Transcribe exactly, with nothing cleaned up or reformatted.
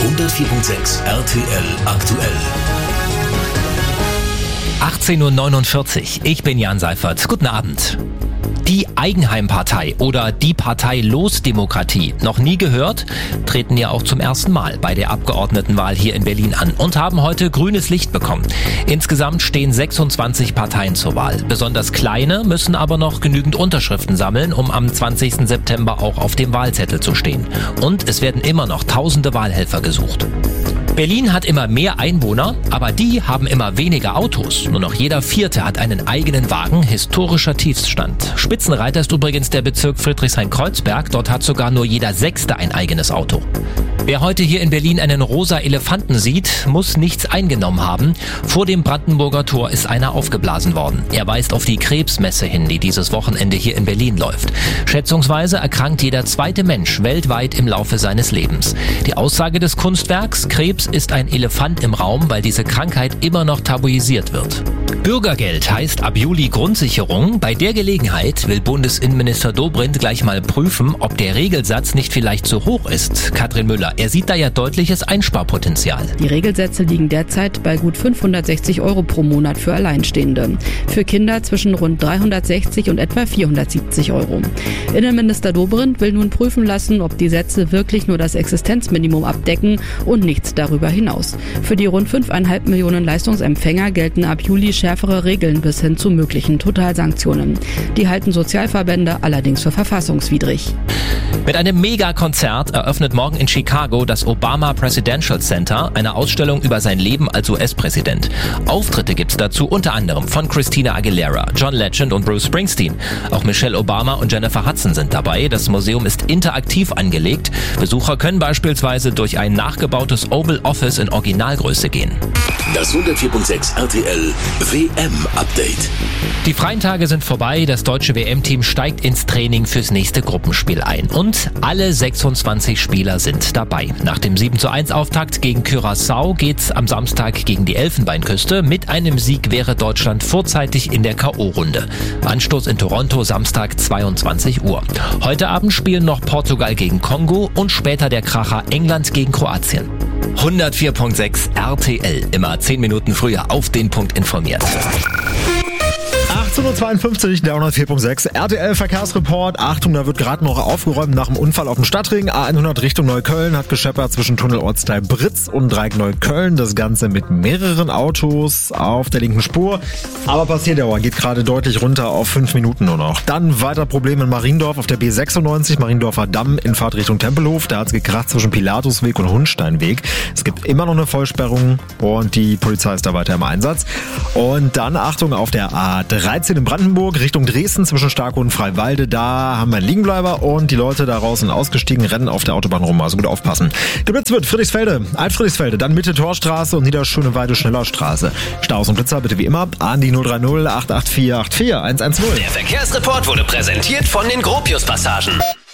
hundertvier Komma sechs R T L aktuell. achtzehn Uhr neunundvierzig. Ich bin Jan Seifert. Guten Abend. Die Eigenheimpartei oder die Partei Los Demokratie, noch nie gehört, treten ja auch zum ersten Mal bei der Abgeordnetenwahl hier in Berlin an und haben heute grünes Licht bekommen. Insgesamt stehen sechsundzwanzig Parteien zur Wahl. Besonders kleine müssen aber noch genügend Unterschriften sammeln, um am zwanzigsten September auch auf dem Wahlzettel zu stehen. Und es werden immer noch tausende Wahlhelfer gesucht. Berlin hat immer mehr Einwohner, aber die haben immer weniger Autos. Nur noch jeder Vierte hat einen eigenen Wagen, historischer Tiefstand. Spitzenreiter ist übrigens der Bezirk Friedrichshain-Kreuzberg. Dort hat sogar nur jeder Sechste ein eigenes Auto. Wer heute hier in Berlin einen rosa Elefanten sieht, muss nichts eingenommen haben. Vor dem Brandenburger Tor ist einer aufgeblasen worden. Er weist auf die Krebsmesse hin, die dieses Wochenende hier in Berlin läuft. Schätzungsweise erkrankt jeder zweite Mensch weltweit im Laufe seines Lebens. Die Aussage des Kunstwerks, Krebs ist ein Elefant im Raum, weil diese Krankheit immer noch tabuisiert wird. Bürgergeld heißt ab Juli Grundsicherung. Bei der Gelegenheit will Bundesinnenminister Dobrindt gleich mal prüfen, ob der Regelsatz nicht vielleicht zu hoch ist. Katrin Müller, er sieht da ja deutliches Einsparpotenzial. Die Regelsätze liegen derzeit bei gut fünfhundertsechzig Euro pro Monat für Alleinstehende. Für Kinder zwischen rund dreihundertsechzig und etwa vierhundertsiebzig Euro. Innenminister Dobrindt will nun prüfen lassen, ob die Sätze wirklich nur das Existenzminimum abdecken und nichts darüber hinaus. Für die rund fünfeinhalb Millionen Leistungsempfänger gelten ab Juli schärfere Regeln bis hin zu möglichen Totalsanktionen. Die halten Sozialverbände allerdings für verfassungswidrig. Mit einem Megakonzert eröffnet morgen in Chicago das Obama Presidential Center eine Ausstellung über sein Leben als U S-Präsident. Auftritte gibt's dazu unter anderem von Christina Aguilera, John Legend und Bruce Springsteen. Auch Michelle Obama und Jennifer Hudson sind dabei. Das Museum ist interaktiv angelegt. Besucher können beispielsweise durch ein nachgebautes Oval Office in Originalgröße gehen. Das hundertvier Komma sechs R T L W M-Update. Die freien Tage sind vorbei. Das deutsche W M-Team steigt ins Training fürs nächste Gruppenspiel ein. Und alle sechsundzwanzig Spieler sind dabei. Nach dem sieben zu eins Auftakt gegen Curaçao geht's am Samstag gegen die Elfenbeinküste. Mit einem Sieg wäre Deutschland vorzeitig in der K O-Runde. Anstoß in Toronto Samstag zweiundzwanzig Uhr. Heute Abend spielen noch Portugal gegen Kongo und später der Kracher England gegen Kroatien. hundertvier Komma sechs R T L, immer zehn Minuten früher auf den Punkt informiert. achtzehn Uhr zweiundfünfzig, der hundertvier Komma sechs R T L Verkehrsreport. Achtung, da wird gerade noch aufgeräumt nach dem Unfall auf dem Stadtring. A hundert Richtung Neukölln hat gescheppert zwischen Tunnelortsteil Britz und Dreieck Neukölln. Das Ganze mit mehreren Autos auf der linken Spur. Aber Passierdauer geht gerade deutlich runter auf fünf Minuten nur noch. Dann weiter Problem in Mariendorf auf der B sechsundneunzig, Mariendorfer Damm in Fahrtrichtung Tempelhof. Da hat es gekracht zwischen Pilatusweg und Hundsteinweg. Es gibt immer noch eine Vollsperrung und die Polizei ist da weiter im Einsatz. Und dann Achtung auf der A dreizehn in Brandenburg Richtung Dresden zwischen Starkow und Freiwalde. Da haben wir einen Liegenbleiber und die Leute daraus sind ausgestiegen, rennen auf der Autobahn rum. Also gut aufpassen. Geblitzt wird Friedrichsfelde, Alt-Friedrichsfelde, dann Mitte Torstraße und Niederschöneweide Schnellerstraße. Staus und Blitzer bitte wie immer an die null drei null acht acht vier acht vier eins eins null. Der Verkehrsreport wurde präsentiert von den Gropius Passagen.